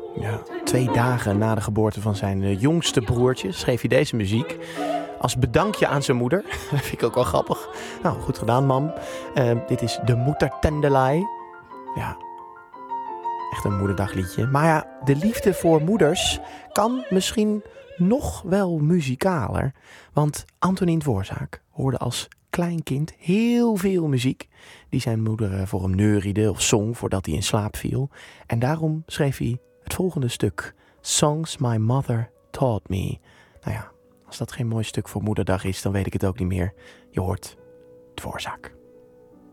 Ja, 2 dagen na de geboorte van zijn jongste broertje schreef hij deze muziek. Als bedankje aan zijn moeder. Dat vind ik ook wel grappig. Nou, goed gedaan, mam. Dit is de Moedertendelei. Ja, echt een moederdagliedje. Maar ja, de liefde voor moeders kan misschien nog wel muzikaler. Want Antonín Dvořák hoorde als klein kind heel veel muziek die zijn moeder voor hem neuriede of zong voordat hij in slaap viel. En daarom schreef hij het volgende stuk. Songs My Mother Taught Me. Nou ja, als dat geen mooi stuk voor moederdag is, dan weet ik het ook niet meer. Je hoort Dvořák.